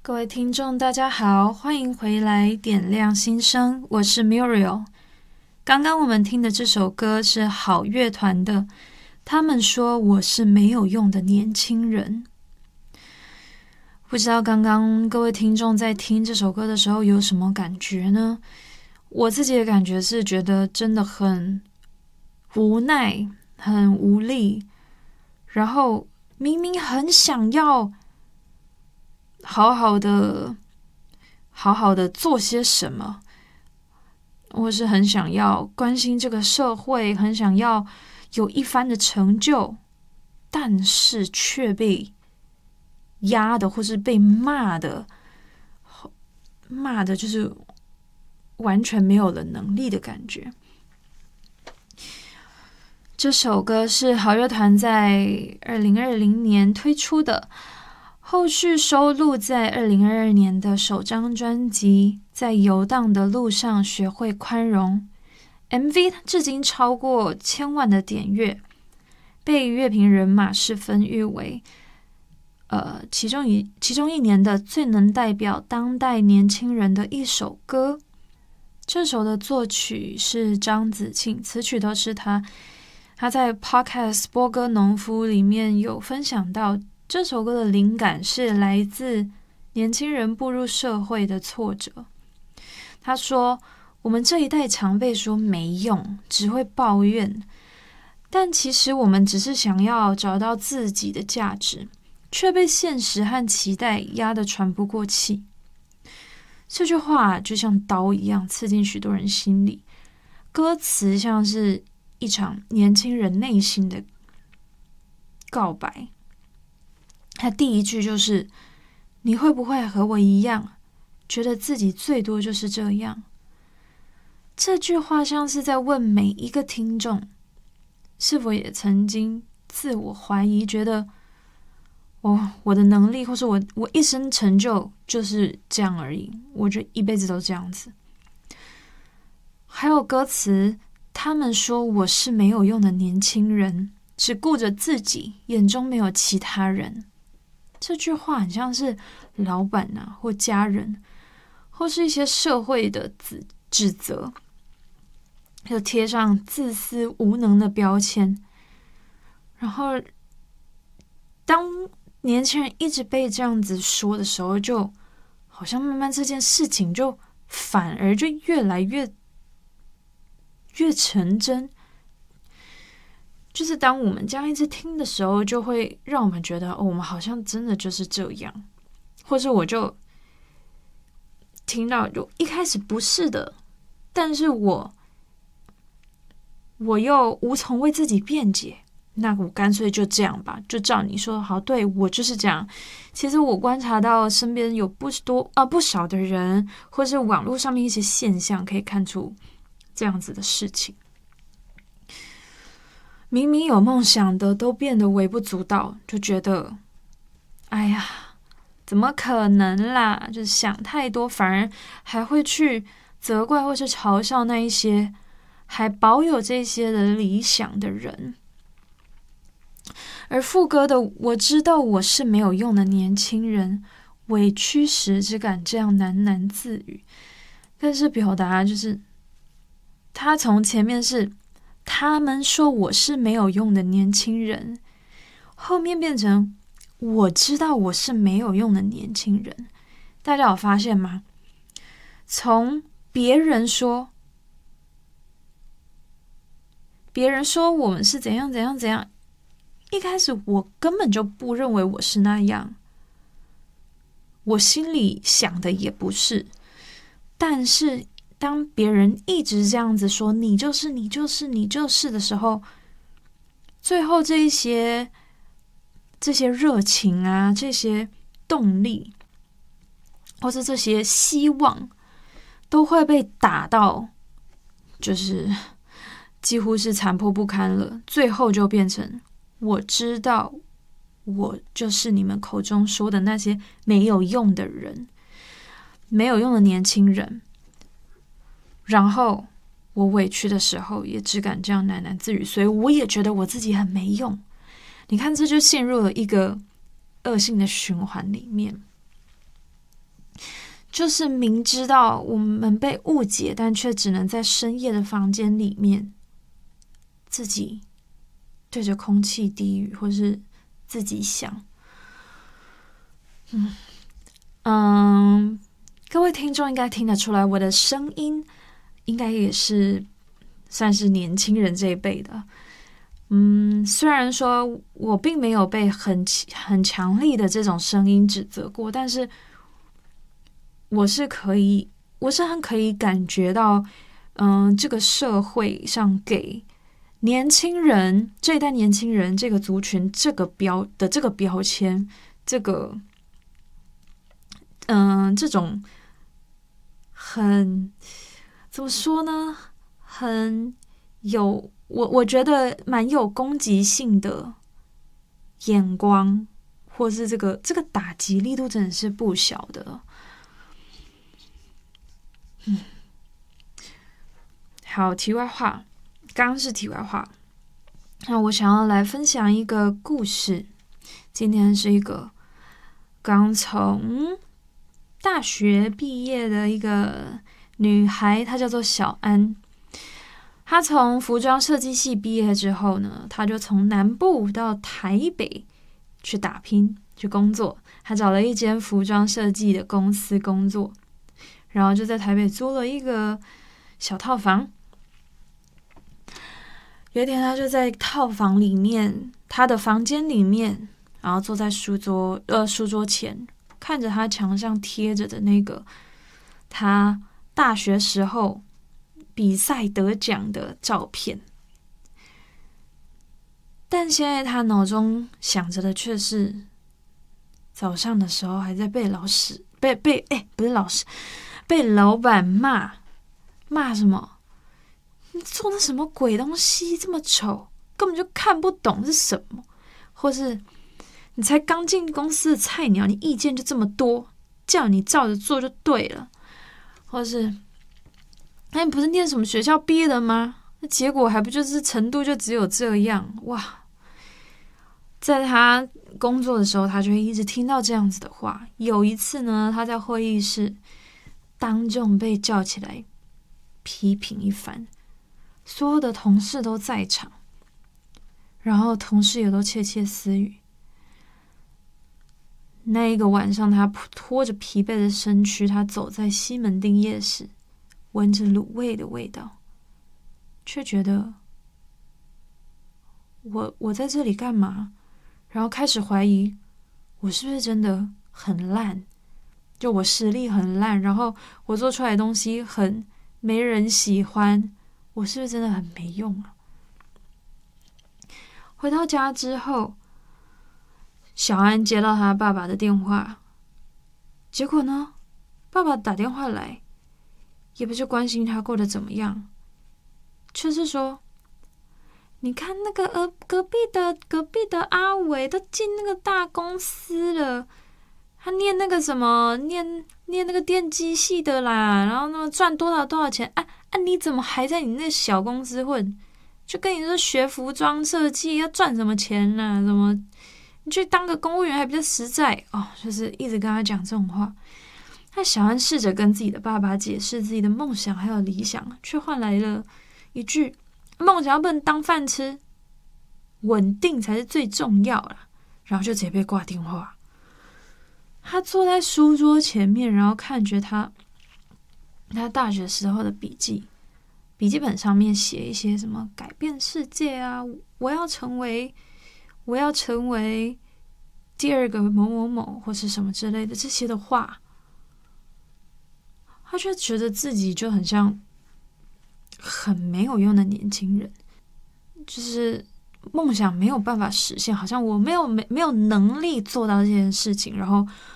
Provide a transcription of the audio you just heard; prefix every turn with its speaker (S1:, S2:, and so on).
S1: 各位听众大家好，欢迎回来点亮心声，我是 Muriel。 刚刚我们听的这首歌是好乐团的，他们说我是没有用的年轻人。不知道刚刚各位听众在听这首歌的时候有什么感觉呢？我自己的感觉是觉得真的很无奈，很无力，然后明明很想要好好的做些什么，我是很想要关心这个社会，很想要有一番的成就，但是却被压的或是被骂的就是完全没有了能力的感觉。这首歌是好乐团在2020年推出的，后续收录在2022年的首张专辑《在游荡的路上学会宽容》。MV 至今超过1000万的点阅，被乐评人马世芬誉为其中一年的最能代表当代年轻人的一首歌。这首的作曲是张子庆，词曲都是他在 Podcast 播歌农夫里面有分享到，这首歌的灵感是来自年轻人步入社会的挫折。他说，我们这一代常被说没用，只会抱怨，但其实我们只是想要找到自己的价值，却被现实和期待压得喘不过气。这句话就像刀一样刺进许多人心里，歌词像是一场年轻人内心的告白。他第一句就是你会不会和我一样，觉得自己最多就是这样。这句话像是在问每一个听众，是否也曾经自我怀疑，觉得我的能力或是我一生成就就是这样而已，我就一辈子都这样子。还有歌词，他们说我是没有用的年轻人，只顾着自己，眼中没有其他人。这句话很像是老板啊，或家人，或是一些社会的指责，就贴上自私无能的标签。然后当年轻人一直被这样子说的时候，就好像慢慢这件事情就反而就越来越成真。就是当我们这样一直听的时候，就会让我们觉得我们好像真的就是这样，或者我就听到就一开始不是的，但是我又无从为自己辩解，那我干脆就这样吧，就照你说好，对，我就是这样。其实我观察到身边有不少的人，或是网络上面一些现象，可以看出这样子的事情。明明有梦想的都变得微不足道，就觉得哎呀，怎么可能啦，就是想太多，反而还会去责怪或是嘲笑那一些还保有这些的理想的人。而副歌的我知道我是没有用的年轻人，委屈时只敢这样喃喃自语，但是表达就是他从前面是他们说我是没有用的年轻人，后面变成我知道我是没有用的年轻人。大家有发现吗？从别人说我们是怎样怎样怎样，一开始我根本就不认为我是那样，我心里想的也不是，但是当别人一直这样子说你就是你就是你就是的时候，最后这些热情啊，这些动力或是这些希望都会被打到就是几乎是残破不堪了，最后就变成我知道我就是你们口中说的那些没有用的人，没有用的年轻人。然后我委屈的时候也只敢这样喃喃自语，所以我也觉得我自己很没用。你看，这就陷入了一个恶性的循环里面。 就是明知道我们被误解，但却只能在深夜的房间里面自己对着空气低语，或是自己想。各位听众应该听得出来，我的声音应该也是算是年轻人这一辈的。虽然说我并没有被很强力的这种声音指责过，但是我是很可以感觉到，这个社会上给年轻人这一代年轻人这个族群这个标签，这种很怎么说呢？很有我觉得蛮有攻击性的眼光，或是这个打击力度真的是不小的。好，题外话，刚刚是题外话。那我想要来分享一个故事。今天是一个刚从大学毕业的一个女孩，她叫做小安。她从服装设计系毕业之后呢，她就从南部到台北去打拼去工作。她找了一间服装设计的公司工作，然后就在台北租了一个小套房。有一天，她就在套房里面，她的房间里面，然后坐在书桌前，看着她墙上贴着的那个她大学时候比赛得奖的照片。但现在她脑中想着的却是早上的时候还在被被老板骂什么？你做的什么鬼东西这么丑，根本就看不懂是什么，或是你才刚进公司的菜鸟，你意见就这么多，叫你照着做就对了，或是你不是念什么学校毕业的吗？那结果还不就是程度就只有这样？哇！在他工作的时候，他就会一直听到这样子的话。有一次呢，他在会议室当众被叫起来批评一番，所有的同事都在场，然后同事也都窃窃私语。那一个晚上，他拖着疲惫的身躯，他走在西门町夜市，闻着卤味的味道，却觉得我在这里干嘛？然后开始怀疑我是不是真的很烂，就我实力很烂，然后我做出来的东西很没人喜欢，我是不是真的很没用啊？回到家之后，小安接到他爸爸的电话，结果呢，爸爸打电话来，也不是关心他过得怎么样，却是说，你看那个隔壁的阿伟都进那个大公司了，他念那个什么念那个电机系的啦，然后那么赚多少钱啊，你怎么还在你那小公司混？就跟你说学服装设计要赚什么钱啊，什么你去当个公务员还比较实在哦，就是一直跟他讲这种话。那小安试着跟自己的爸爸解释自己的梦想还有理想，却换来了一句：梦想要不能当饭吃，稳定才是最重要啦。然后就直接被挂电话。他坐在书桌前面，然后看着他大学时候的笔记本上面写一些什么改变世界啊，我要成为第二个某某某或是什么之类的这些的话，他却觉得自己就很像很没有用的年轻人，就是梦想没有办法实现，好像我没有能力做到这件事情，然后